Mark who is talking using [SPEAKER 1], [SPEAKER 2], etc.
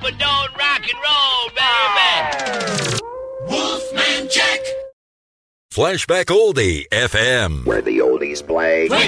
[SPEAKER 1] but don't rock and roll, baby.
[SPEAKER 2] Wolfman Jack.
[SPEAKER 3] Flashback Oldie FM.
[SPEAKER 4] Where the oldies play.